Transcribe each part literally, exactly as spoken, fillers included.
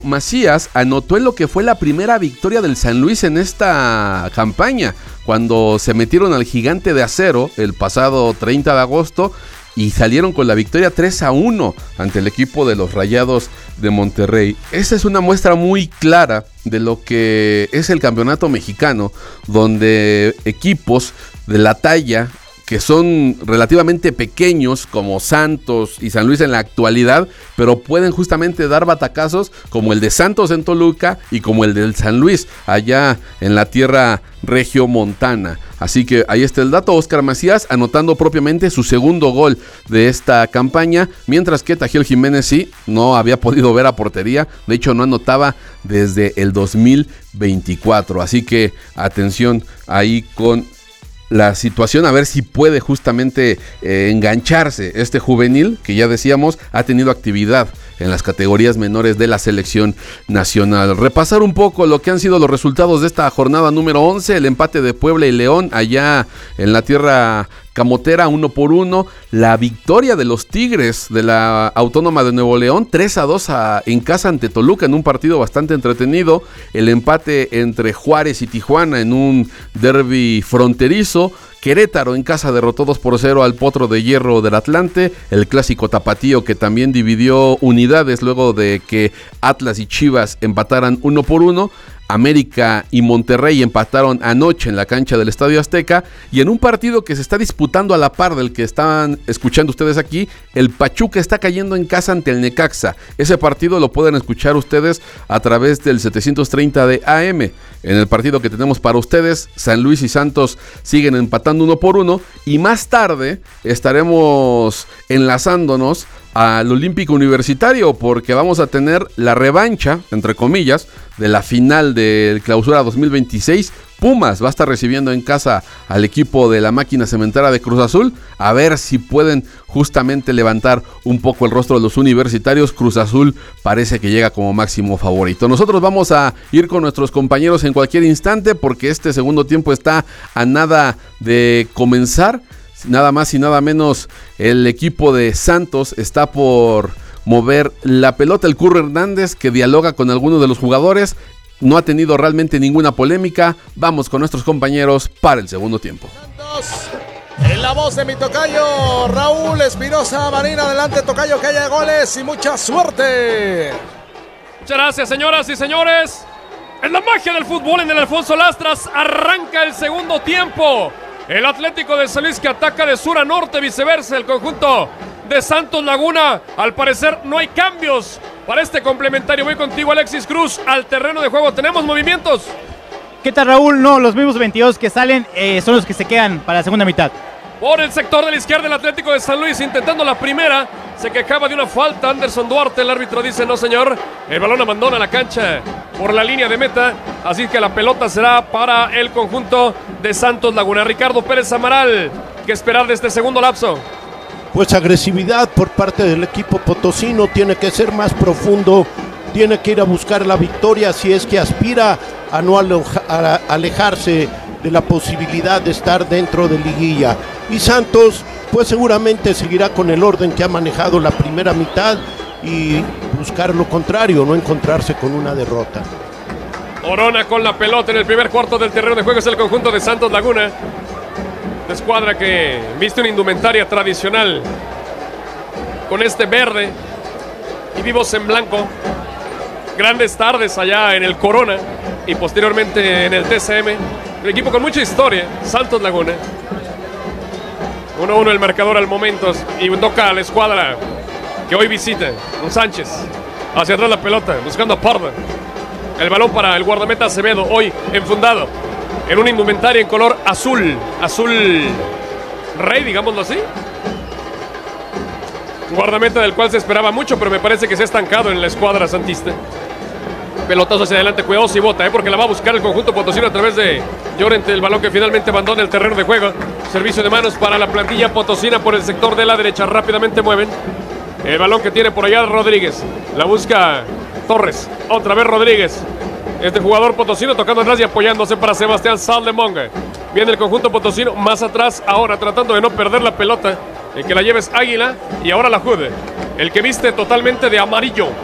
Macías anotó en lo que fue la primera victoria del San Luis en esta campaña, cuando se metieron al Gigante de Acero el pasado treinta de agosto y salieron con la victoria tres a uno ante el equipo de los Rayados de Monterrey. Esa es una muestra muy clara de lo que es el campeonato mexicano, donde equipos de la talla que son relativamente pequeños como Santos y San Luis en la actualidad, pero pueden justamente dar batacazos como el de Santos en Toluca y como el del San Luis allá en la tierra regiomontana. Así que ahí está el dato, Óscar Macías anotando propiamente su segundo gol de esta campaña, mientras que Tajiel Jiménez sí, no había podido ver a portería, de hecho no anotaba desde el dos mil veinticuatro, así que atención ahí con la situación, a ver si puede justamente eh, engancharse este juvenil, que ya decíamos, ha tenido actividad en las categorías menores de la selección nacional. Repasar un poco lo que han sido los resultados de esta jornada número once, el empate de Puebla y León allá en la tierra camotera, uno por uno, la victoria de los Tigres de la Autónoma de Nuevo León, tres a dos a, en casa ante Toluca en un partido bastante entretenido, el empate entre Juárez y Tijuana en un derbi fronterizo, Querétaro en casa derrotó dos por cero al Potro de Hierro del Atlante, el clásico tapatío que también dividió unidades luego de que Atlas y Chivas empataran uno por uno, América y Monterrey empataron anoche en la cancha del Estadio Azteca, y en un partido que se está disputando a la par del que están escuchando ustedes aquí, el Pachuca está cayendo en casa ante el Necaxa. Ese partido lo pueden escuchar ustedes a través del setecientos treinta de A M. En el partido que tenemos para ustedes, San Luis y Santos siguen empatando uno por uno, y más tarde estaremos enlazándonos al Olímpico Universitario, porque vamos a tener la revancha, entre comillas, de la final del Clausura dos mil veintiséis. Pumas va a estar recibiendo en casa al equipo de la Máquina Cementera de Cruz Azul, a ver si pueden justamente levantar un poco el rostro de los universitarios. Cruz Azul parece que llega como máximo favorito. Nosotros vamos a ir con nuestros compañeros en cualquier instante, porque este segundo tiempo está a nada de comenzar. Nada más y nada menos, el equipo de Santos está por mover la pelota. El Curro Hernández, que dialoga con algunos de los jugadores, no ha tenido realmente ninguna polémica. Vamos con nuestros compañeros para el segundo tiempo. En la voz de mi tocayo Raúl Espinosa Marín, adelante tocayo, que haya goles y mucha suerte. Muchas gracias, señoras y señores. En la magia del fútbol, en el Alfonso Lastras, arranca el segundo tiempo. El Atlético de San Luis que ataca de sur a norte, viceversa el conjunto de Santos Laguna. Al parecer no hay cambios para este complementario. Voy contigo, Alexis Cruz, al terreno de juego. ¿Tenemos movimientos? ¿Qué tal, Raúl? No, los mismos veintidós que salen eh, son los que se quedan para la segunda mitad. Por el sector de la izquierda, el Atlético de San Luis intentando la primera. Se quejaba de una falta Anderson Duarte. El árbitro dice no, señor. El balón abandona la cancha por la línea de meta. Así que la pelota será para el conjunto de Santos Laguna. Ricardo Pérez Amaral, ¿qué esperar de este segundo lapso? Pues agresividad por parte del equipo potosino. Tiene que ser más profundo. Tiene que ir a buscar la victoria si es que aspira a no alejarse de la posibilidad de estar dentro de liguilla. Y Santos pues seguramente seguirá con el orden que ha manejado la primera mitad y buscar lo contrario, no encontrarse con una derrota. Orona con la pelota en el primer cuarto del terreno de juego, es el conjunto de Santos Laguna. De escuadra que viste una indumentaria tradicional con este verde y vivos en blanco. Grandes tardes allá en el Corona y posteriormente en el T C M. Un equipo con mucha historia, Santos Laguna. uno a uno el marcador al momento y toca a la escuadra que hoy visita, un Sánchez. Hacia atrás la pelota, buscando a Parda. El balón para el guardameta Acevedo, hoy enfundado en una indumentaria en color azul. Azul rey, digámoslo así. Un guardameta del cual se esperaba mucho, pero me parece que se ha estancado en la escuadra santista. Pelotazo hacia adelante, cuidadoso y bota, ¿eh? porque la va a buscar el conjunto potosino a través de Llorente, el balón que finalmente abandona el terreno de juego. Servicio de manos para la plantilla potosina por el sector de la derecha, rápidamente mueven. El balón que tiene por allá Rodríguez, la busca Torres, otra vez Rodríguez. Este jugador potosino tocando atrás y apoyándose para Sebastián Saldemonga. Viene el conjunto potosino más atrás ahora, tratando de no perder la pelota. El que la lleva es Águila y ahora la Jude, el que viste totalmente de amarillo.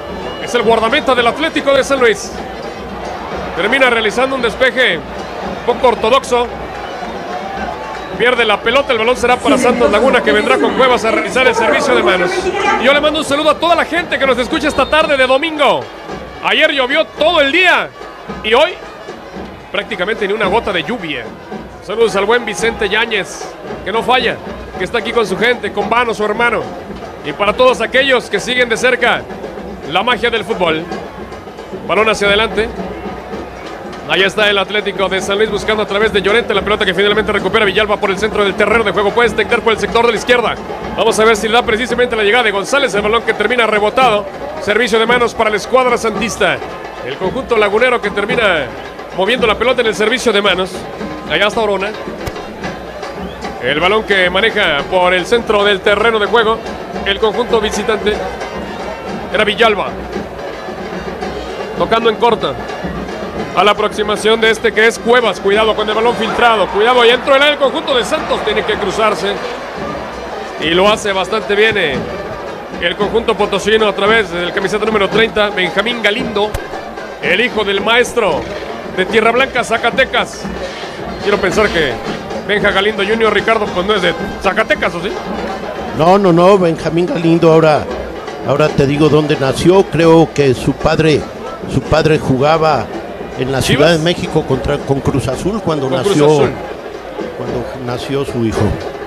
Es el guardameta del Atlético de San Luis. Termina realizando un despeje un poco ortodoxo. Pierde la pelota, el balón será para Santos Laguna, que vendrá con Cuevas a realizar el servicio de manos. Y yo le mando un saludo a toda la gente que nos escucha esta tarde de domingo. Ayer llovió todo el día y hoy prácticamente ni una gota de lluvia. Saludos al buen Vicente Yáñez, que no falla, que está aquí con su gente, con Vano, su hermano. Y para todos aquellos que siguen de cerca la magia del fútbol. Balón hacia adelante. Ahí está el Atlético de San Luis buscando a través de Llorente la pelota que finalmente recupera Villalba por el centro del terreno de juego. Puede detectar por el sector de la izquierda. Vamos a ver si le da precisamente la llegada de González. El balón que termina rebotado. Servicio de manos para la escuadra santista. El conjunto lagunero que termina moviendo la pelota en el servicio de manos. Allá está Orona. El balón que maneja por el centro del terreno de juego el conjunto visitante. Era Villalba. Tocando en corta. A la aproximación de este que es Cuevas. Cuidado con el balón filtrado. Cuidado, ahí entró el conjunto de Santos. Tiene que cruzarse. Y lo hace bastante bien eh, el conjunto potosino a través del camiseta número treinta. Benjamín Galindo. El hijo del maestro de Tierra Blanca, Zacatecas. Quiero pensar que Benja Galindo junior Ricardo, pues no es de Zacatecas, ¿o sí? No, no, no. Benjamín Galindo ahora, ahora te digo dónde nació. Creo que su padre, su padre jugaba en la ¿Chivas? Ciudad de México contra, con Cruz Azul cuando Con nació Cruz Azul. cuando nació su hijo.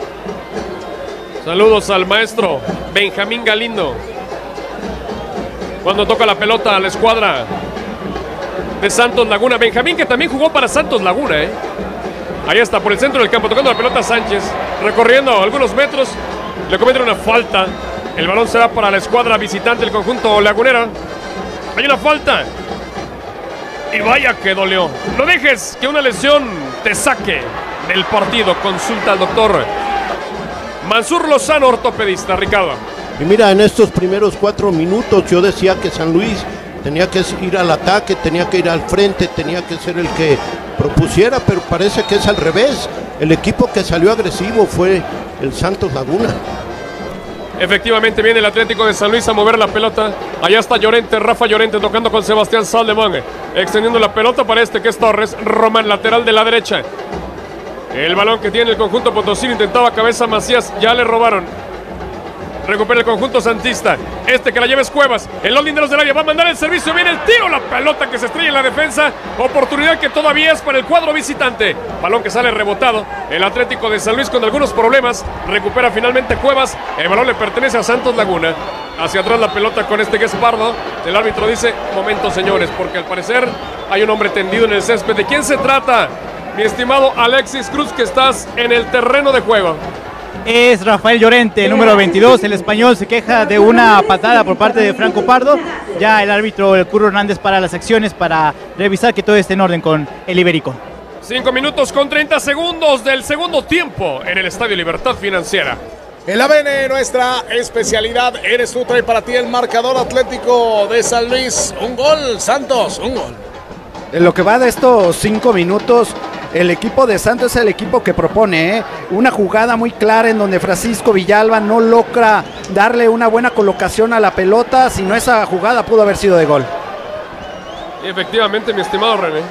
Saludos al maestro Benjamín Galindo. Cuando toca la pelota a la escuadra de Santos Laguna. Benjamín, que también jugó para Santos Laguna, ¿eh? Ahí está, por el centro del campo, tocando la pelota a Sánchez. Recorriendo algunos metros. Le cometen una falta. El balón será para la escuadra visitante, el conjunto lagunero. Hay una falta. Y vaya que dolió. No dejes que una lesión te saque del partido. Consulta al doctor Mansur Lozano, ortopedista. Ricardo. Y mira, en estos primeros cuatro minutos yo decía que San Luis tenía que ir al ataque, tenía que ir al frente, tenía que ser el que propusiera, pero parece que es al revés. El equipo que salió agresivo fue el Santos Laguna. Efectivamente viene el Atlético de San Luis a mover la pelota. Allá está Llorente, Rafa Llorente tocando con Sebastián Saldemán. Extendiendo la pelota para este que es Torres. Román, lateral de la derecha. El balón que tiene el conjunto potosino. Intentaba cabeza Macías. Ya le robaron. Recupera el conjunto santista. Este que la lleva es Cuevas. El holding de los del área va a mandar el servicio. Viene el tiro. La pelota que se estrella en la defensa. Oportunidad que todavía es para el cuadro visitante. Balón que sale rebotado. El Atlético de San Luis con algunos problemas. Recupera finalmente Cuevas. El balón le pertenece a Santos Laguna. Hacia atrás la pelota con este que es Pardo. El árbitro dice: momento, señores, porque al parecer hay un hombre tendido en el césped. ¿De quién se trata, mi estimado Alexis Cruz, que estás en el terreno de juego? Es Rafael Llorente, número veintidós. El español se queja de una patada por parte de Franco Pardo. Ya el árbitro, el Curro Hernández, para las acciones para revisar que todo esté en orden con el Ibérico. Cinco minutos con treinta segundos del segundo tiempo en el Estadio Libertad Financiera. En la B N, nuestra especialidad, eres tú, trae para ti el marcador. Atlético de San Luis, un gol. Santos, un gol. En lo que va de estos cinco minutos, el equipo de Santos es el equipo que propone, ¿eh? Una jugada muy clara en donde Francisco Villalba no logra darle una buena colocación a la pelota. Si no, esa jugada pudo haber sido de gol. Y efectivamente, mi estimado René,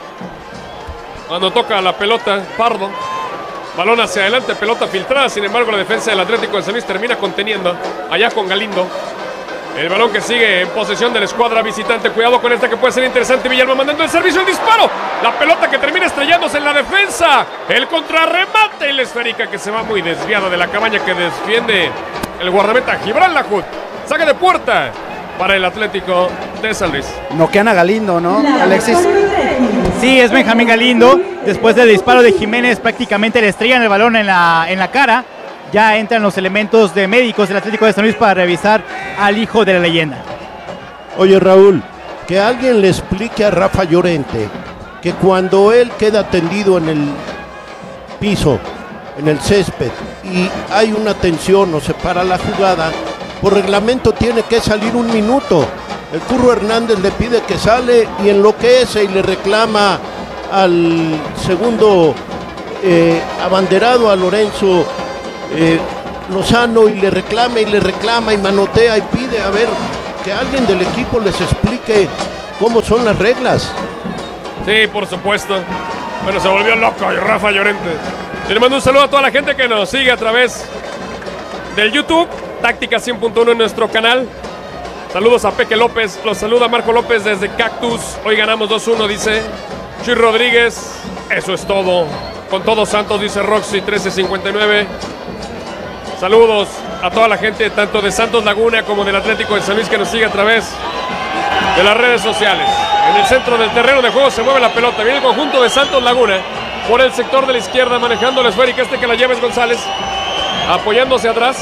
cuando toca la pelota, Pardo, balón hacia adelante, pelota filtrada. Sin embargo, la defensa del Atlético de San Luis termina conteniendo allá con Galindo. El balón que sigue en posesión de la escuadra visitante. Cuidado con esta que puede ser interesante. Villalba mandando el servicio, el disparo. La pelota que termina estrellándose en la defensa. El contrarremate y la esférica que se va muy desviada de la cabaña que defiende el guardameta Gibran Lahoud. Saque de puerta para el Atlético de San Luis. Noquean a Galindo, ¿no, Alexis? Sí, es Benjamín Galindo. Después del disparo de Jiménez, prácticamente le estrellan el balón en la, en la cara. Ya entran los elementos de médicos del Atlético de San Luis para revisar al hijo de la leyenda. Oye, Raúl, que alguien le explique a Rafa Llorente que cuando él queda tendido en el piso, en el césped, y hay una tensión o se para la jugada, por reglamento tiene que salir un minuto. El Curro Hernández le pide que sale y enloquece y le reclama al segundo eh, abanderado, a Lorenzo Eh, Lozano, y le reclama y le reclama y manotea y pide. A ver, que alguien del equipo les explique cómo son las reglas. Sí, por supuesto. Bueno, se volvió loco Rafa Llorente. Y le mando un saludo a toda la gente que nos sigue a través del YouTube, Táctica cien punto uno en nuestro canal. Saludos a Peque López, los saluda Marco López desde Cactus. Hoy ganamos dos uno, dice Chuy Rodríguez. Eso es todo. Con todos Santos, dice Roxy trece cincuenta y nueve. Saludos a toda la gente, tanto de Santos Laguna como del Atlético de San Luis, que nos sigue a través de las redes sociales. En el centro del terreno de juego se mueve la pelota. Viene el conjunto de Santos Laguna por el sector de la izquierda, manejando la esférica. Este que la lleva es González, apoyándose atrás.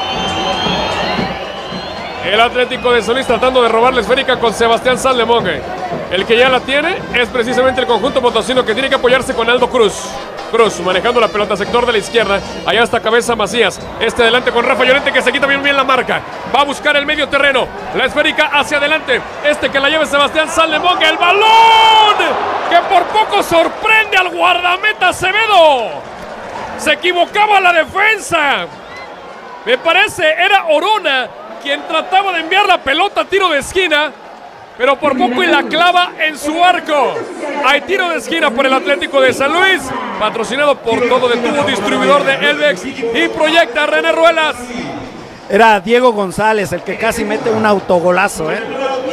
El Atlético de San Luis tratando de robar la esférica con Sebastián Sallemonge. El que ya la tiene es precisamente el conjunto potosino, que tiene que apoyarse con Aldo Cruz. Cruz manejando la pelota, sector de la izquierda. Allá está Cabeza Macías. Este adelante con Rafa Llorente, que se quita bien bien la marca. Va a buscar el medio terreno. La esférica hacia adelante. Este que la lleva Sebastián Sallemonge. ¡El balón! Que por poco sorprende al guardameta Acevedo. Se equivocaba la defensa. Me parece era Orona quien trataba de enviar la pelota a tiro de esquina, pero por poco y la clava en su arco. Hay tiro de esquina por el Atlético de San Luis, patrocinado por Todo de Tubo, distribuidor de Elvex, y Proyecta René Ruelas. Era Diego González el que casi mete un autogolazo, ¿eh?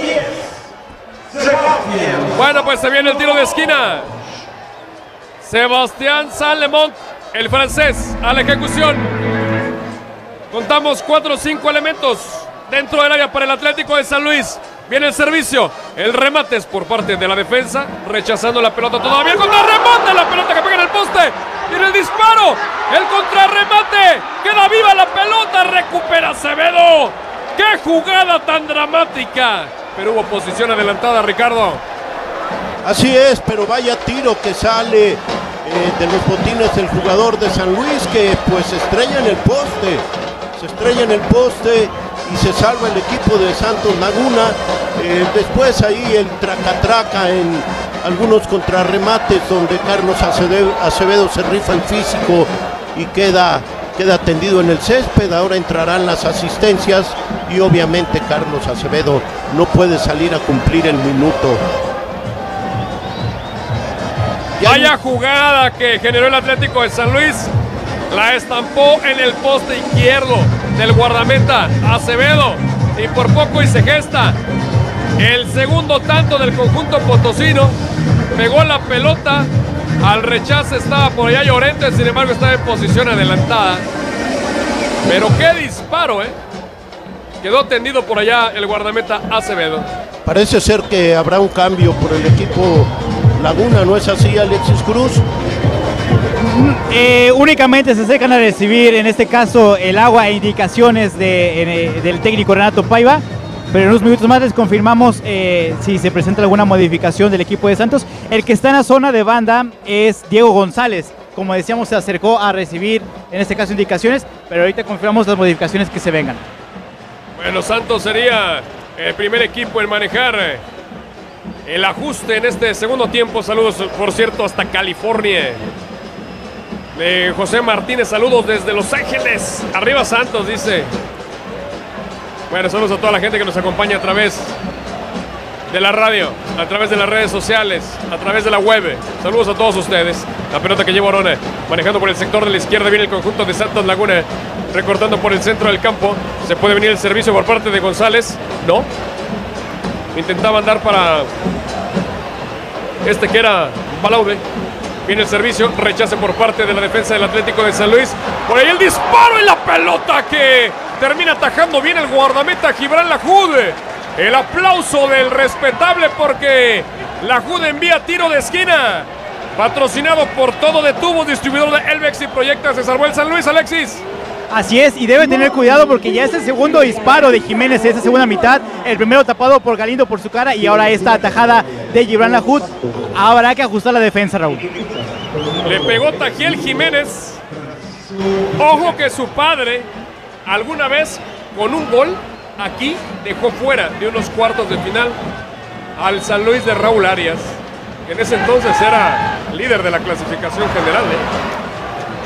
Bueno, pues se viene el tiro de esquina. Sebastián Sallemont, el francés, a la ejecución. Contamos cuatro o cinco elementos dentro del área para el Atlético de San Luis. Viene el servicio, el remate es por parte de la defensa, rechazando la pelota todavía. El contrarremate, la pelota que pega en el poste. Viene el disparo, el contrarremate. Queda viva la pelota, recupera Acevedo. ¡Qué jugada tan dramática! Pero hubo posición adelantada, Ricardo. Así es, pero vaya tiro que sale eh, de los botines del jugador de San Luis, que pues se estrella en el poste. Se estrella en el poste y se salva el equipo de Santos Laguna. Eh, después ahí el traca-traca en algunos contrarremates donde Carlos Acevedo, Acevedo se rifa el físico y queda, queda tendido en el césped. Ahora entrarán las asistencias y obviamente Carlos Acevedo no puede salir a cumplir el minuto. Vaya jugada que generó el Atlético de San Luis. La estampó en el poste izquierdo del guardameta Acevedo y por poco y se gesta el segundo tanto del conjunto potosino. Pegó la pelota, al rechace estaba por allá Llorente, sin embargo estaba en posición adelantada. Pero qué disparo, ¿eh? Quedó tendido por allá el guardameta Acevedo. Parece ser que habrá un cambio por el equipo Laguna, ¿no es así, Alexis Cruz? Eh, únicamente se acercan a recibir, en este caso, el agua e indicaciones de, eh, del técnico Renato Paiva, pero en unos minutos más les confirmamos eh, si se presenta alguna modificación del equipo de Santos. El que está en la zona de banda es Diego González. Como decíamos, se acercó a recibir, en este caso, indicaciones, pero ahorita confirmamos las modificaciones que se vengan. Bueno, Santos sería el primer equipo en manejar el ajuste en este segundo tiempo. Saludos, por cierto, hasta California. De José Martínez, saludos desde Los Ángeles. Arriba Santos, dice. Bueno, saludos a toda la gente que nos acompaña a través de la radio, a través de las redes sociales, a través de la web. Saludos a todos ustedes. La pelota que lleva Orona, manejando por el sector de la izquierda, viene el conjunto de Santos Laguna, recortando por el centro del campo. Se puede venir el servicio por parte de González. No. Intentaba andar para este que era Balaude. Viene el servicio, rechace por parte de la defensa del Atlético de San Luis. Por ahí el disparo y la pelota que termina atajando bien el guardameta Gibran Lahoud. El aplauso del respetable porque Lahoud envía tiro de esquina. Patrocinado por Todo de Tubo, distribuidor de Elvex y Proyecta. Se salvó el San Luis, Alexis. Así es, y debe tener cuidado porque ya es el segundo disparo de Jiménez en esta segunda mitad. El primero tapado por Galindo por su cara y ahora esta atajada de Gibran Lahoud. Habrá que ajustar la defensa, Raúl. Le pegó Tajiel Jiménez. Ojo que su padre alguna vez con un gol aquí dejó fuera de unos cuartos de final al San Luis de Raúl Arias, que en ese entonces era líder de la clasificación general, ¿eh?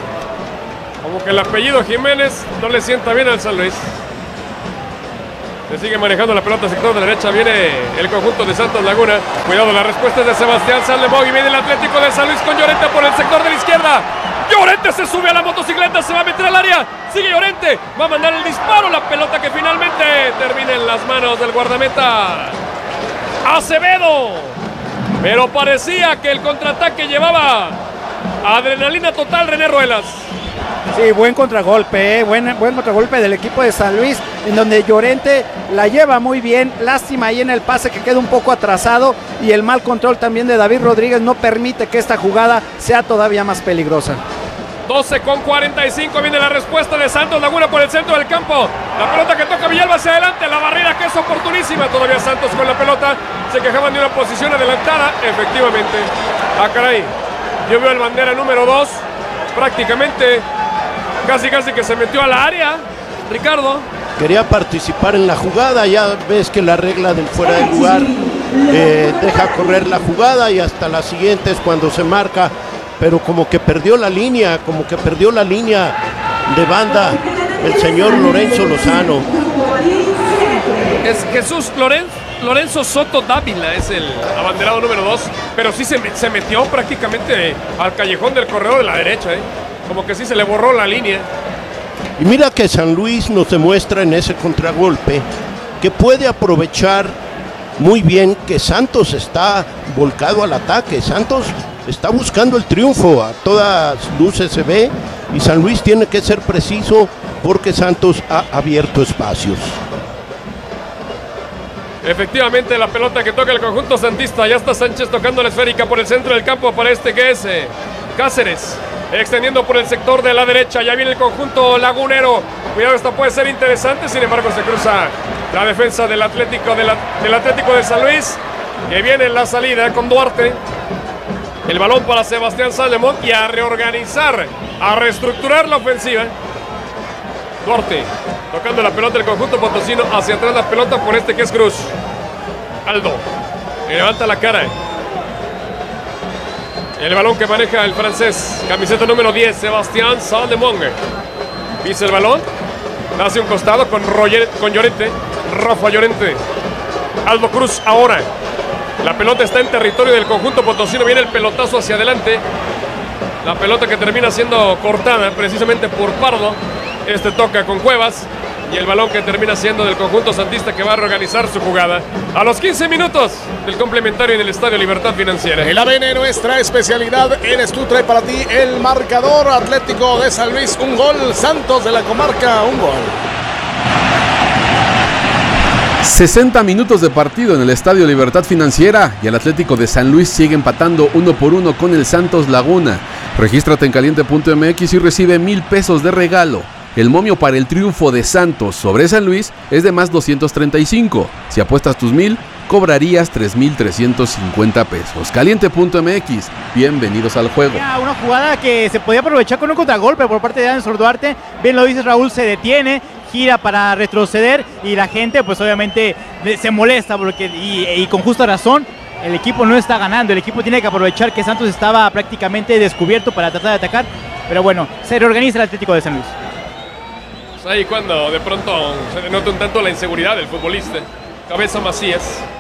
Como que el apellido Jiménez no le sienta bien al San Luis. Se sigue manejando la pelota sector de la derecha. Viene el conjunto de Santos Laguna. Cuidado, la respuesta es de Sebastián Sallemón. Y viene el Atlético de San Luis con Llorente por el sector de la izquierda. Llorente se sube a la motocicleta, se va a meter al área. Sigue Llorente, va a mandar el disparo. La pelota que finalmente termina en las manos del guardameta Acevedo. Pero parecía que el contraataque llevaba adrenalina total, René Ruelas. Sí, buen contragolpe, eh, buen, buen contragolpe del equipo de San Luis, en donde Llorente la lleva muy bien. Lástima ahí en el pase que queda un poco atrasado, y el mal control también de David Rodríguez no permite que esta jugada sea todavía más peligrosa. doce con cuarenta y cinco, viene la respuesta de Santos Laguna por el centro del campo. La pelota que toca Villalba hacia adelante, la barrera que es oportunísima. Todavía Santos con la pelota, se quejaban de una posición adelantada. Efectivamente, ah caray, yo veo el bandera número dos, prácticamente casi casi que se metió a la área, Ricardo. Quería participar en la jugada, ya ves que la regla del fuera de lugar eh, deja correr la jugada, y hasta la siguiente es cuando se marca, pero como que perdió la línea, como que perdió la línea de banda el señor Lorenzo Lozano. Es Jesús Lorenzo, Lorenzo Soto Dávila, es el abanderado número dos, pero sí se, se metió prácticamente al callejón del corredor de la derecha, ¿eh? Como que sí se le borró la línea. Y mira que San Luis nos demuestra en ese contragolpe que puede aprovechar muy bien que Santos está volcado al ataque. Santos está buscando el triunfo, a todas luces se ve, y San Luis tiene que ser preciso porque Santos ha abierto espacios. Efectivamente, la pelota que toca el conjunto santista. Ya está Sánchez tocando la esférica por el centro del campo para este que es eh, Cáceres, extendiendo por el sector de la derecha. Ya viene el conjunto lagunero. Cuidado, esta puede ser interesante. Sin embargo, se cruza la defensa del Atlético de, la, del Atlético de San Luis, que viene en la salida con Duarte. El balón para Sebastián Sallemón, y a reorganizar, a reestructurar la ofensiva. Duarte tocando la pelota del conjunto potosino. Hacia atrás la pelota por este que es Cruz. Aldo levanta la cara. El balón que maneja el francés, camiseta número diez, Sebastián Sallemón. Pisa el balón, hace un costado con, Roger, con Llorente. Rafa Llorente. Aldo Cruz ahora. La pelota está en territorio del conjunto potosino. Viene el pelotazo hacia adelante. La pelota que termina siendo cortada precisamente por Pardo. Este toca con Cuevas. Y el balón que termina siendo del conjunto santista, que va a reorganizar su jugada a los quince minutos del complementario en el Estadio Libertad Financiera. El A D N, nuestra especialidad. Eres tú, trae para ti el marcador. Atlético de San Luis, un gol. Santos de la Comarca, un gol. sesenta minutos de partido en el Estadio Libertad Financiera, y el Atlético de San Luis sigue empatando uno por uno con el Santos Laguna. Regístrate en caliente punto m x y recibe mil pesos de regalo. El momio para el triunfo de Santos sobre San Luis es de más doscientos treinta y cinco. Si apuestas tus mil, cobrarías tres mil trescientos cincuenta pesos. caliente punto m x, bienvenidos al juego. Una jugada que se podía aprovechar con un contragolpe por parte de Anderson Duarte. Bien lo dice Raúl, se detiene, gira para retroceder, y la gente pues obviamente se molesta porque, y, y con justa razón. El equipo no está ganando, el equipo tiene que aprovechar que Santos estaba prácticamente descubierto para tratar de atacar, pero bueno, se reorganiza el Atlético de San Luis. Pues ahí cuando de pronto se denota un tanto la inseguridad del futbolista. Cabeza Macías.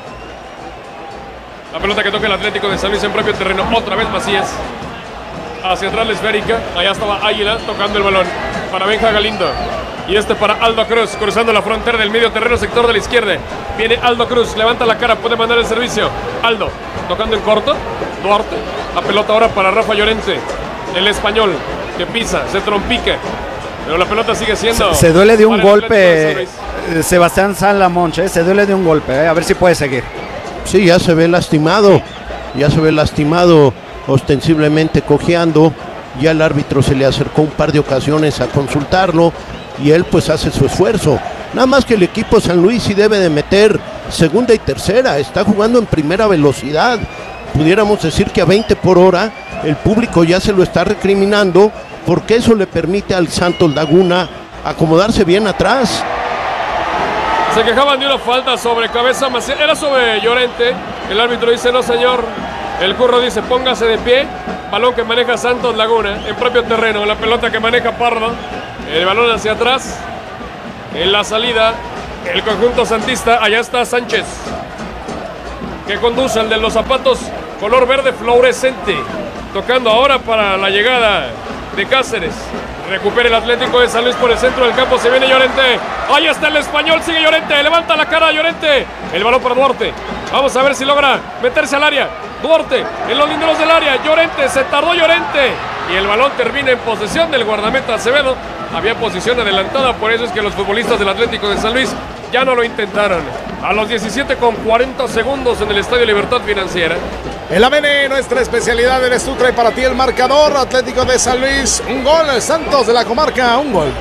La pelota que toca el Atlético de San Luis en propio terreno, otra vez Macías. Hacia atrás la esférica, allá estaba Águila tocando el balón para Benja Galindo. Y este para Aldo Cruz, cruzando la frontera del medio terreno, sector de la izquierda. Viene Aldo Cruz, levanta la cara, puede mandar el servicio. Aldo, tocando en corto, Duarte. La pelota ahora para Rafa Llorente, el español, que pisa, se trompica. Pero la pelota sigue siendo... Se, se duele de un golpe, eh, Sebastián Sallemón, eh, se duele de un golpe, eh, a ver si puede seguir. Sí, ya se ve lastimado, ya se ve lastimado, ostensiblemente cojeando. Ya el árbitro se le acercó un par de ocasiones a consultarlo, y él pues hace su esfuerzo. Nada más que el equipo San Luis sí debe de meter segunda y tercera, está jugando en primera velocidad, pudiéramos decir que a veinte por hora. El público ya se lo está recriminando, porque eso le permite al Santos Laguna acomodarse bien atrás. Se quejaban de una falta sobre Cabeza Macías, era sobre Llorente. El árbitro dice no señor, el Curro dice póngase de pie. Balón que maneja Santos Laguna en propio terreno, la pelota que maneja Pardo. El balón hacia atrás, en la salida el conjunto santista. Allá está Sánchez, que conduce al de los zapatos color verde fluorescente, tocando ahora para la llegada de Cáceres. Recupera el Atlético de San Luis por el centro del campo. Se viene Llorente. Ahí está el español. Sigue Llorente. Levanta la cara Llorente. El balón para Duarte. Vamos a ver si logra meterse al área. Duarte en los linderos del área. Llorente. Se tardó Llorente. Y el balón termina en posesión del guardameta Acevedo. Había posición adelantada. Por eso es que los futbolistas del Atlético de San Luis ya no lo intentaron. A los diecisiete con cuarenta segundos en el Estadio Libertad Financiera. El A M N, nuestra especialidad del Estu, trae para ti el marcador. Atlético de San Luis, un gol. Santos de la Comarca, un gol.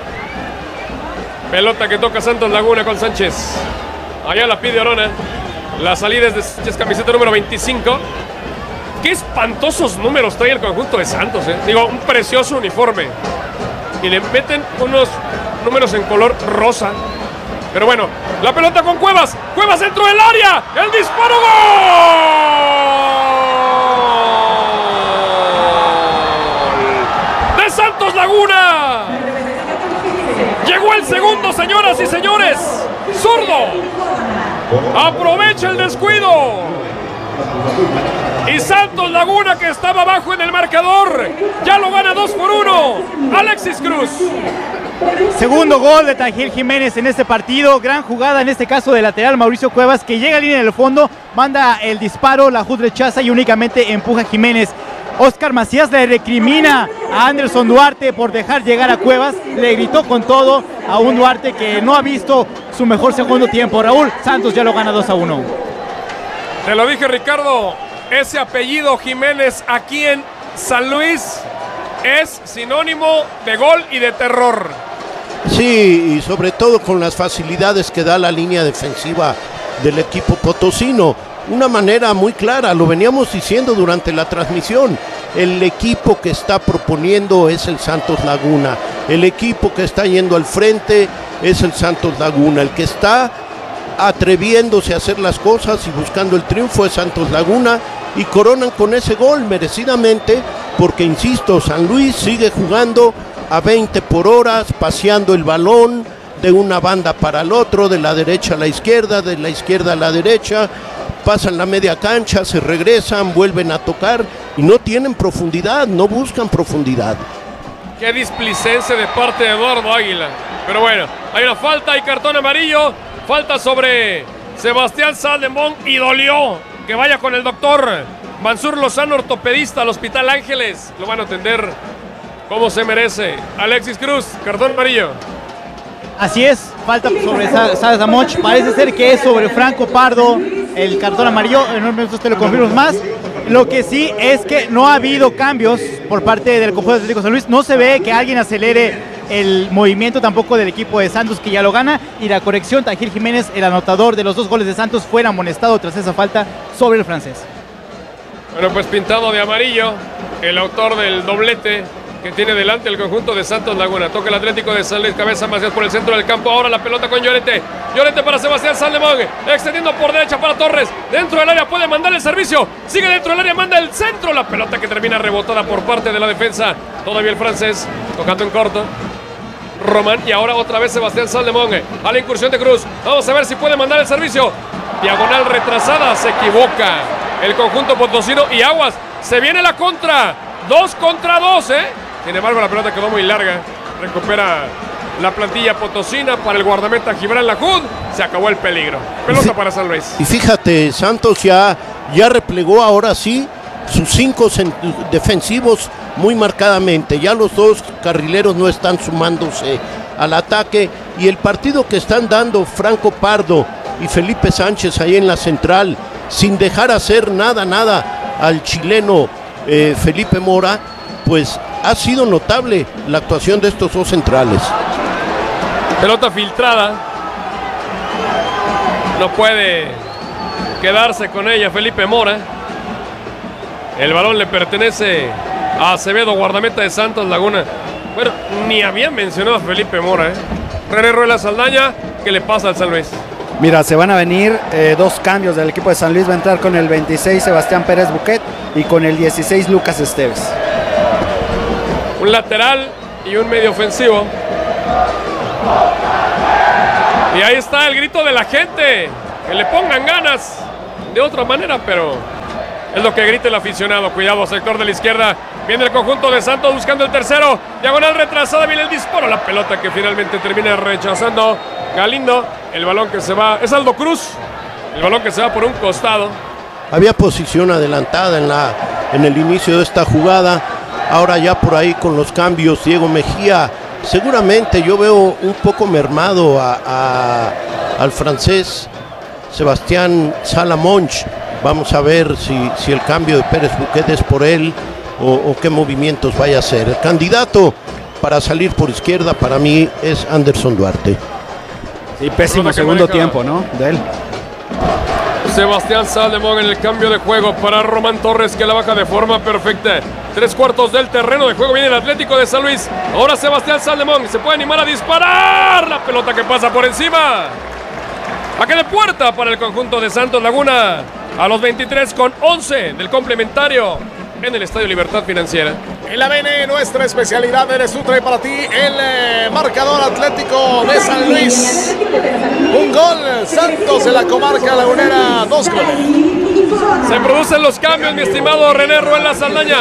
Pelota que toca Santos Laguna con Sánchez. Allá la pide Orona. La salida es de Sánchez, camiseta número veinticinco. Qué espantosos números trae el conjunto de Santos, ¿eh? Digo, un precioso uniforme. Y le meten unos números en color rosa. Pero bueno, la pelota con Cuevas. Cuevas dentro del área. El disparo, gol de Santos Laguna. Llegó el segundo, señoras y señores. Zurdo. Aprovecha el descuido. Y Santos Laguna, que estaba abajo en el marcador, ya lo gana dos por uno. Alexis Cruz. Segundo gol de Tahir Jiménez en este partido. Gran jugada en este caso de lateral Mauricio Cuevas, que llega a línea del fondo, manda el disparo, la Jud rechaza y únicamente empuja a Jiménez. Oscar Macías le recrimina a Anderson Duarte por dejar llegar a Cuevas. Le gritó con todo a un Duarte que no ha visto su mejor segundo tiempo. Raúl, Santos ya lo gana dos a uno. Te lo dije, Ricardo, ese apellido Jiménez aquí en San Luis es sinónimo de gol y de terror. Sí, y sobre todo con las facilidades que da la línea defensiva del equipo potosino. Una manera muy clara, lo veníamos diciendo durante la transmisión. El equipo que está proponiendo es el Santos Laguna. El equipo que está yendo al frente es el Santos Laguna. El que está atreviéndose a hacer las cosas y buscando el triunfo es Santos Laguna. Y coronan con ese gol merecidamente, porque insisto, San Luis sigue jugando a veinte por hora, paseando el balón de una banda para el otro, de la derecha a la izquierda, de la izquierda a la derecha, pasan la media cancha, se regresan, vuelven a tocar y no tienen profundidad, no buscan profundidad. Qué displicencia de parte de Eduardo Águila. Pero bueno, hay una falta y cartón amarillo, falta sobre Sebastián Saldemón y dolió que vaya con el doctor Mansur Lozano, ortopedista al Hospital Ángeles. Lo van a atender como se merece. Alexis Cruz, cartón amarillo. Así es, falta sobre Saldemón. Parece ser que es sobre Franco Pardo el cartón amarillo. En unos minutos te lo confirmo más. Lo que sí es que no ha habido cambios por parte del conjunto Atlético San Luis. No se ve que alguien acelere el movimiento tampoco del equipo de Santos, que ya lo gana. Y la corrección, Tahir Jiménez, el anotador de los dos goles de Santos, fue amonestado tras esa falta sobre el francés. Bueno, pues pintado de amarillo el autor del doblete que tiene delante el conjunto de Santos Laguna. Toca el Atlético de San Luis, cabeza Macías por el centro del campo. Ahora la pelota con Llorente. Llorente para Sebastián Saldemón, extendiendo por derecha para Torres. Dentro del área puede mandar el servicio. Sigue dentro del área, manda el centro. La pelota que termina rebotada por parte de la defensa. Todavía el francés, tocando en corto. Román y ahora otra vez Sebastián Saldemón a la incursión de Cruz. Vamos a ver si puede mandar el servicio. Diagonal retrasada, se equivoca el conjunto potosino y aguas. Se viene la contra. Dos contra dos, ¿eh? Sin embargo, la pelota quedó muy larga. Recupera la plantilla potosina para el guardameta Gibran Lahoud. Se acabó el peligro. Pelota para San Luis. Y fíjate, Santos ya, ya replegó ahora sí sus cinco defensivos muy marcadamente. Ya los dos carrileros no están sumándose al ataque. Y el partido que están dando Franco Pardo y Felipe Sánchez ahí en la central, sin dejar hacer nada, nada al chileno eh, Felipe Mora, pues ha sido notable la actuación de estos dos centrales. Pelota filtrada. No puede quedarse con ella Felipe Mora. El balón le pertenece a Acevedo, guardameta de Santos Laguna. Bueno, ni había mencionado a Felipe Mora, ¿eh? René Ruela Saldaña, ¿qué le pasa al San Luis? Mira, se van a venir eh, dos cambios del equipo de San Luis. Va a entrar con el veintiséis Sebastián Pérez Buquet y con el dieciséis Lucas Esteves. Un lateral y un medio ofensivo. Y ahí está el grito de la gente, que le pongan ganas de otra manera, pero es lo que grita el aficionado. Cuidado, sector de la izquierda, viene el conjunto de Santos buscando el tercero, diagonal retrasada, viene el disparo, la pelota que finalmente termina rechazando Galindo, el balón que se va, es Aldo Cruz, el balón que se va por un costado. Había posición adelantada en, la, en el inicio de esta jugada, ahora ya por ahí con los cambios, Diego Mejía, seguramente yo veo un poco mermado a, a, al francés Sebastián Salamonch. Vamos a ver si, si el cambio de Pérez Buquet es por él o, o qué movimientos vaya a hacer. El candidato para salir por izquierda para mí es Anderson Duarte. Sí, pésimo segundo tiempo, ¿no? De él. Sebastián Salomón en el cambio de juego para Román Torres, que la baja de forma perfecta. Tres cuartos del terreno de juego viene el Atlético de San Luis. Ahora Sebastián Salomón se puede animar a disparar. La pelota que pasa por encima. Saque de puerta para el conjunto de Santos Laguna. A los veintitrés con once del complementario en el Estadio Libertad Financiera. En la B N, nuestra especialidad, eres tú, trae para ti el eh, marcador Atlético de San Luis. Un gol, Santos de la comarca lagunera, dos goles. Se producen los cambios, mi estimado René Ruela Saldaña.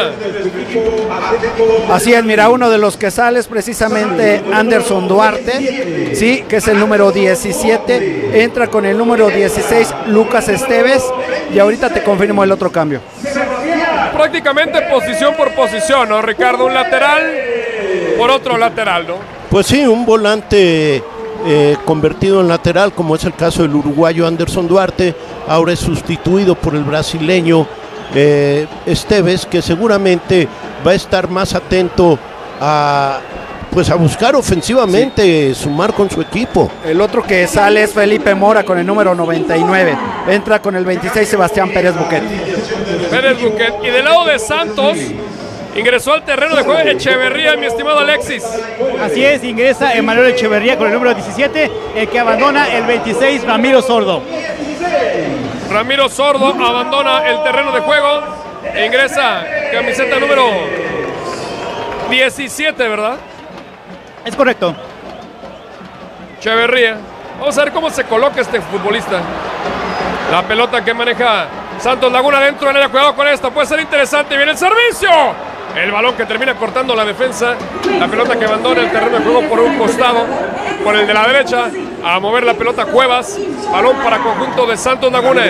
Así es, mira, uno de los que sale es precisamente Anderson Duarte, sí, que es el número diecisiete, entra con el número dieciséis Lucas Esteves, y ahorita te confirmo el otro cambio. Prácticamente posición por posición, ¿no, Ricardo? Un lateral por otro lateral, ¿no? Pues sí, un volante eh, convertido en lateral, como es el caso del uruguayo Anderson Duarte, ahora es sustituido por el brasileño eh, Esteves, que seguramente va a estar más atento a, pues a buscar ofensivamente sí. sumar con su equipo. El otro que sale es Felipe Mora con el número noventa y nueve, entra con el veintiséis Sebastián Pérez Buquet. Pérez Buquet. Y del lado de Santos ingresó al terreno de juego Echeverría, mi estimado Alexis. Así es, ingresa Emanuel Echeverría con el número diecisiete, el que abandona el veintiséis Ramiro Sordo. Ramiro Sordo abandona el terreno de juego e ingresa camiseta número diecisiete, ¿verdad? Es correcto. Echeverría. Vamos a ver cómo se coloca este futbolista. La pelota que maneja Santos Laguna dentro del área, cuidado con esta, puede ser interesante, viene el servicio. El balón que termina cortando la defensa, la pelota que abandona el terreno de juego por un costado, por el de la derecha, a mover la pelota Cuevas, balón para conjunto de Santos Laguna.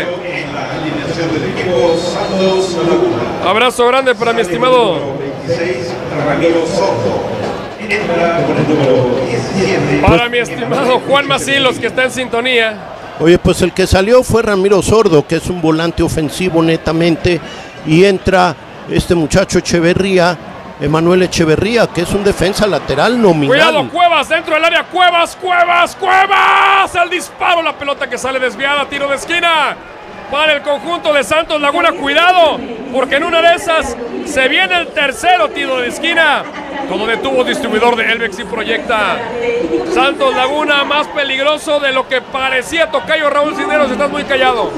Abrazo grande para mi estimado para mi estimado Juan Macilos, que está en sintonía. Oye, pues el que salió fue Ramiro Sordo, que es un volante ofensivo netamente, y entra este muchacho Echeverría, Emanuel Echeverría, que es un defensa lateral nominal. Cuidado, Cuevas, dentro del área, Cuevas, Cuevas, Cuevas, el disparo, la pelota que sale desviada, tiro de esquina para el conjunto de Santos Laguna. Cuidado, porque en una de esas se viene el tercero tiro de esquina. Como detuvo distribuidor de Elvex y proyecta Santos Laguna, más peligroso de lo que parecía. Tocayo Raúl Cisneros, estás muy callado.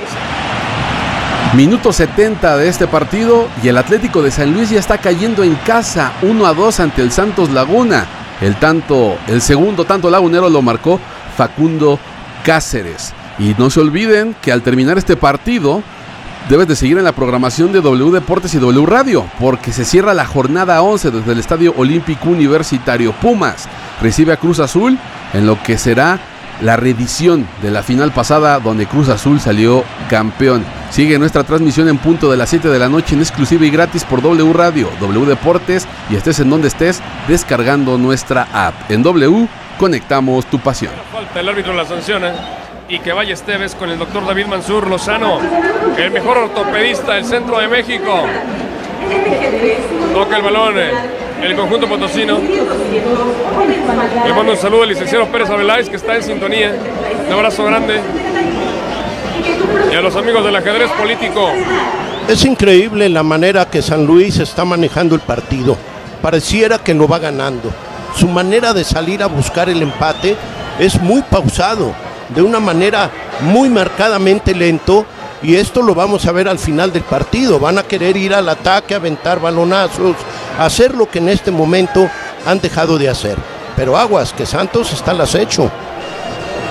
Minuto setenta de este partido y el Atlético de San Luis ya está cayendo en casa uno a dos ante el Santos Laguna. El tanto, el segundo tanto lagunero lo marcó Facundo Cáceres. Y no se olviden que al terminar este partido debes de seguir en la programación de W Deportes y W Radio, porque se cierra la jornada once desde el Estadio Olímpico Universitario. Pumas recibe a Cruz Azul en lo que será la reedición de la final pasada, donde Cruz Azul salió campeón. Sigue nuestra transmisión en punto de las siete de la noche en exclusiva y gratis por W Radio, W Deportes, y estés en donde estés, descargando nuestra app. En W, conectamos tu pasión. Falta, el árbitro la sanciona. Y que vaya Esteves con el doctor David Mansur Lozano, el mejor ortopedista del centro de México. Toca el balón el conjunto potosino. Le mando un saludo al licenciado Pérez Abeláez, que está en sintonía. Un abrazo grande. Y a los amigos del ajedrez político. Es increíble la manera que San Luis está manejando el partido. Pareciera que lo va ganando. Su manera de salir a buscar el empate es muy pausado, de una manera muy marcadamente lento, y esto lo vamos a ver al final del partido. Van a querer ir al ataque, aventar balonazos, hacer lo que en este momento han dejado de hacer. Pero aguas, que Santos está al acecho.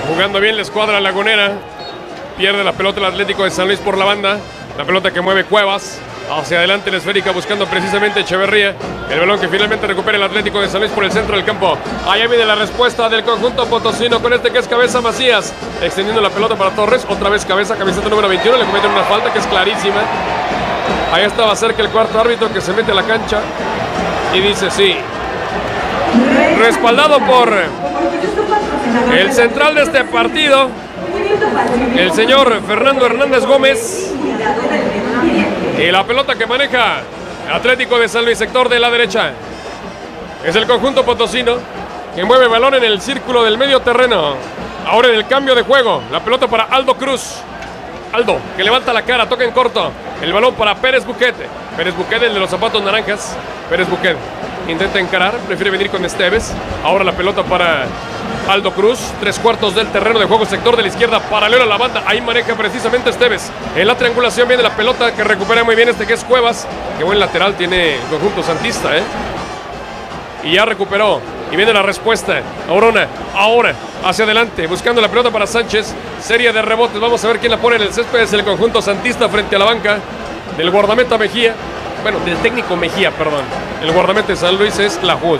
Jugando bien la escuadra lagunera. Pierde la pelota el Atlético de San Luis por la banda. La pelota que mueve Cuevas. Hacia adelante la esférica buscando precisamente Echeverría. El balón que finalmente recupera el Atlético de San Luis por el centro del campo. Allá viene la respuesta del conjunto potosino con este que es Cabeza Macías. Extendiendo la pelota para Torres. Otra vez Cabeza, camiseta número veintiuno. Le cometen una falta que es clarísima. Ahí estaba cerca el cuarto árbitro que se mete a la cancha. Y dice sí. Respaldado por el central de este partido, el señor Fernando Hernández Gómez. Y la pelota que maneja Atlético de San Luis, sector de la derecha. Es el conjunto potosino que mueve balón en el círculo del medio terreno. Ahora en el cambio de juego, la pelota para Aldo Cruz. Aldo, que levanta la cara, toca en corto. El balón para Pérez Buquet. Pérez Buquet, el de los zapatos naranjas. Pérez Buquet intenta encarar, prefiere venir con Esteves. Ahora la pelota para Aldo Cruz. Tres cuartos del terreno de juego, sector de la izquierda, paralelo a la banda. Ahí maneja precisamente Esteves. En la triangulación viene la pelota que recupera muy bien este que es Cuevas. Qué buen lateral tiene el conjunto santista, ¿eh? Y ya recuperó. Y viene la respuesta. Orona, ahora, hacia adelante, buscando la pelota para Sánchez. Serie de rebotes. Vamos a ver quién la pone en el césped. Es el conjunto santista frente a la banca del guardameta Mejía. Bueno, del técnico Mejía, perdón. El guardameta de San Luis es Lahoud.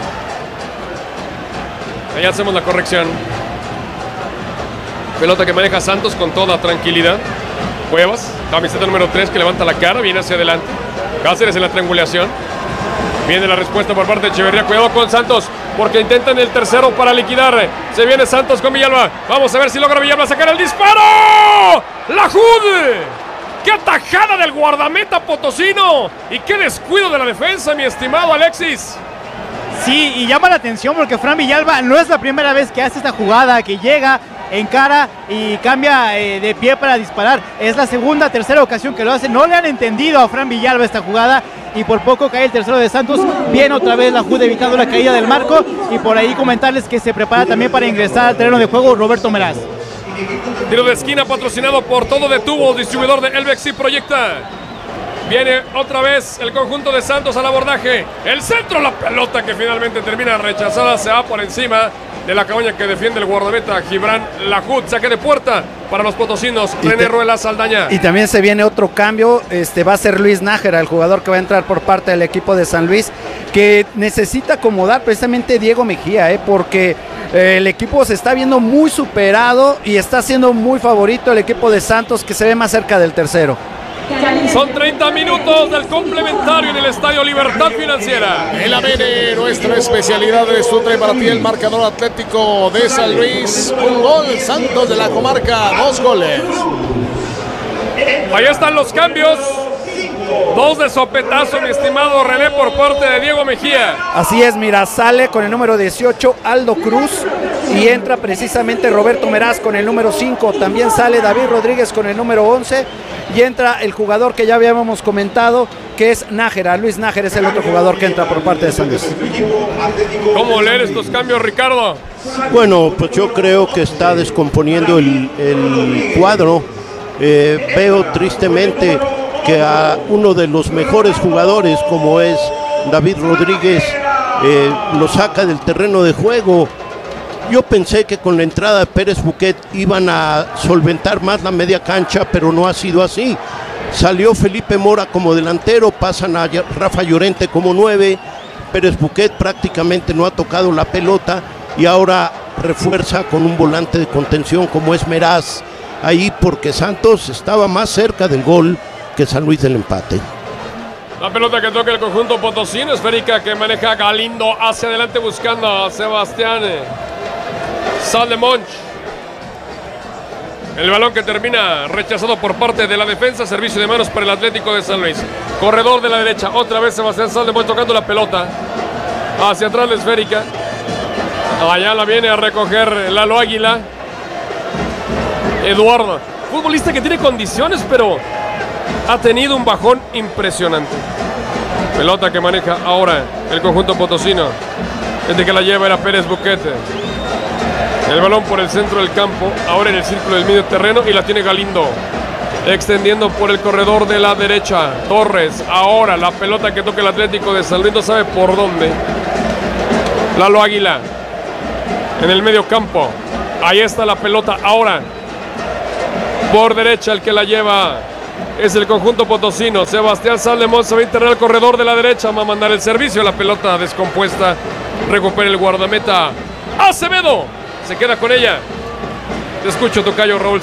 Ahí hacemos la corrección. Pelota que maneja Santos con toda tranquilidad. Cuevas, camiseta número tres que levanta la cara, viene hacia adelante. Cáceres en la triangulación. Viene la respuesta por parte de Echeverría. Cuidado con Santos, porque intentan el tercero para liquidar. Se viene Santos con Villalba. Vamos a ver si logra Villalba sacar el disparo. ¡Lahoud! ¡Qué atajada del guardameta potosino! ¡Y qué descuido de la defensa, mi estimado Alexis! Sí, y llama la atención porque Fran Villalba no es la primera vez que hace esta jugada, que llega, encara y cambia eh, de pie para disparar. Es la segunda, tercera ocasión que lo hace. No le han entendido a Fran Villalba esta jugada y por poco cae el tercero de Santos. Viene otra vez Lahoud evitando la caída del marco y por ahí comentarles que se prepara también para ingresar al terreno de juego Roberto Meraz. Tiro de esquina patrocinado por Todo de Tubos, distribuidor de Elvex y Proyecta. Viene otra vez el conjunto de Santos al abordaje. El centro, la pelota que finalmente termina rechazada. Se va por encima de la cabaña que defiende el guardameta Gibran Lahoud. Saque de puerta para los potosinos. Y René te, Ruela Saldaña. Y también se viene otro cambio. Este va a ser Luis Nájera, el jugador que va a entrar por parte del equipo de San Luis, que necesita acomodar precisamente Diego Mejía, ¿eh? porque eh, el equipo se está viendo muy superado y está siendo muy favorito el equipo de Santos, que se ve más cerca del tercero. Son treinta minutos del complementario en el Estadio Libertad Financiera. El A B N, nuestra especialidad de Sutra para ti, el marcador Atlético de San Luis. Un gol, Santos de la Comarca, dos goles. Ahí están los cambios. Dos de sopetazo, mi estimado René, por parte de Diego Mejía. Así es, mira, sale con el número dieciocho Aldo Cruz y entra precisamente Roberto Meraz con el número cinco. También sale David Rodríguez con el número once y entra el jugador que ya habíamos comentado, que es Nájera. Luis Nájera es el otro jugador que entra por parte de San Luis. ¿Cómo leer estos cambios, Ricardo? Bueno, pues yo creo que está descomponiendo el, el cuadro. Eh, veo tristemente que a uno de los mejores jugadores, como es David Rodríguez, eh, lo saca del terreno de juego. Yo pensé que con la entrada de Pérez Buquet iban a solventar más la media cancha, pero no ha sido así. Salió Felipe Mora como delantero, pasan a Rafa Llorente como nueve. Pérez Buquet prácticamente no ha tocado la pelota y ahora refuerza con un volante de contención como es Meraz ahí, porque Santos estaba más cerca del gol que San Luis del empate. La pelota que toca el conjunto potosino, esférica que maneja Galindo hacia adelante buscando a Sebastián Saldemonch. El balón que termina rechazado por parte de la defensa, servicio de manos para el Atlético de San Luis. Corredor de la derecha, otra vez Sebastián Saldemonch tocando la pelota hacia atrás la esférica. Allá la viene a recoger Lalo Águila. Eduardo, futbolista que tiene condiciones, pero ha tenido un bajón impresionante. Pelota que maneja ahora el conjunto potosino. Desde que la lleva era Pérez Buquet. El balón por el centro del campo, ahora en el círculo del medio terreno, y la tiene Galindo. Extendiendo por el corredor de la derecha. Torres, ahora la pelota que toca el Atlético de San Luis, no sabe por dónde. Lalo Águila en el medio campo. Ahí está la pelota ahora. Por derecha el que la lleva es el conjunto potosino. Sebastián Saldemón se va a internar al corredor de la derecha. Va a mandar el servicio. La pelota descompuesta. Recupera el guardameta Acevedo. Se queda con ella. Te escucho, tocayo Raúl.